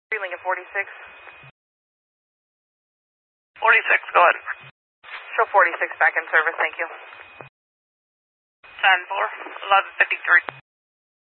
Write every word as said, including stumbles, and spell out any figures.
Lincoln forty-six. forty-six, go ahead. Show forty-six back in service, thank you. ten four, eleven fifty-three.